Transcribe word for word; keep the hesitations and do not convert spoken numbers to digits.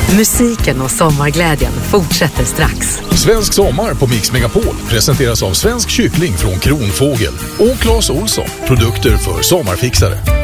Musiken och sommarglädjen fortsätter strax. Svensk sommar på Mix Megapol presenteras av Svensk kyckling från Kronfågel och Claes Olsson, produkter för sommarfixare.